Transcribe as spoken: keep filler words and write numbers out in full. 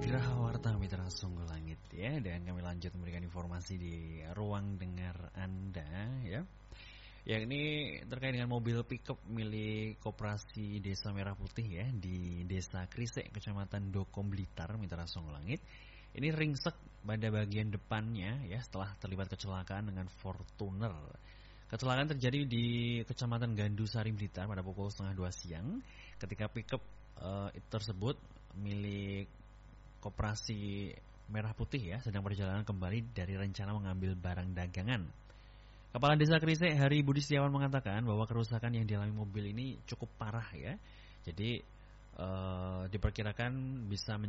Graha Warta Mitra Sungguh Langit ya, dan kami lanjut memberikan informasi di ruang dengar Anda ya. Ya, ini terkait dengan mobil pickup milik Koperasi Desa Merah Putih ya di Desa Krisek, Kecamatan Dokom Blitar, Mitra Sungguh Langit. Ini ringsek pada bagian depannya ya setelah terlibat kecelakaan dengan Fortuner. Kecelakaan terjadi di Kecamatan Gandusari Blitar pada pukul setengah dua siang ketika pickup uh, tersebut milik Koperasi Merah Putih ya sedang perjalanan kembali dari rencana mengambil barang dagangan. Kepala Desa Krisek Hari Budi Setiawan mengatakan bahwa kerusakan yang dialami mobil ini cukup parah ya. Jadi uh, diperkirakan bisa